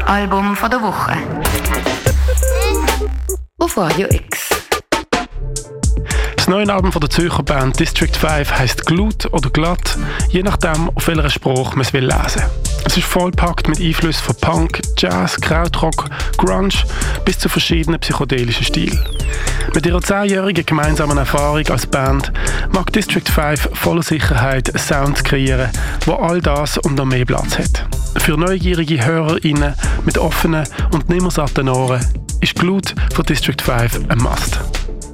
Album von der Woche. Auf Radio X. Das neue Album von der Zürcher Band District 5 heisst «Glut» oder «Glatt», je nachdem, auf welcher Sprache man es lesen will. Es ist vollgepackt mit Einflüssen von Punk, Jazz, Krautrock, Grunge bis zu verschiedenen psychedelischen Stilen. Mit ihrer 10-jährigen gemeinsamen Erfahrung als Band mag District 5 voller Sicherheit einen Sound kreieren, wo all das und noch mehr Platz hat. Für neugierige HörerInnen mit offenen und nimmer satten Ohren ist «Glut» von District 5 ein Must.